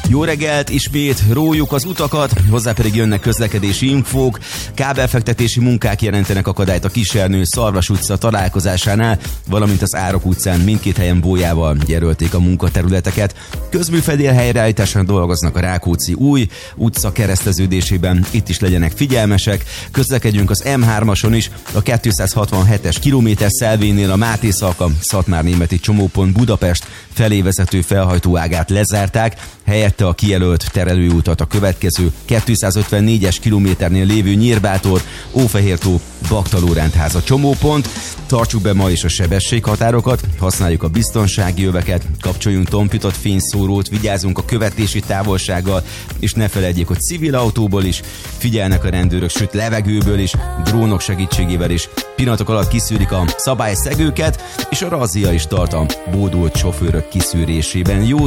Jó reggelt, ismét rójuk az utakat, hozzá pedig jönnek közlekedési infók, kábelfektetési munkák jelentenek akadályt a Kisernő-Szarvas utca találkozásánál, valamint az Árok utcán mindkét helyen bójával jelölték a munkaterületeket. Közműfedél helyreállításán dolgoznak a Rákóczi új utca kereszteződésében, itt is legyenek figyelmesek. Közlekedjünk az M3-ason is, a 267-es kilométerszelvénél a Máté-Szalka Szatmár-Németi csomópont Budapest felé vezető felhajtóágát lezárták, helyette a kijelölt terelőutat a következő 254-es kilométernél lévő Nyírbátor, Ófehértó, Bakta-Lórántháza csomópont. Tartsuk be ma is a sebességhatárokat, használjuk a biztonsági öveket, kapcsoljunk tompított fényszórót, vigyázzunk a követési távolsággal, és ne feledjék, hogy civil autóból is figyelnek a rendőrök, sőt levegőből is, drónok segítségével is. Pillanatok alatt kiszűrik a szabályszegőket, és a razzia is tart a bódult sofőrök kiszűrésében. Jó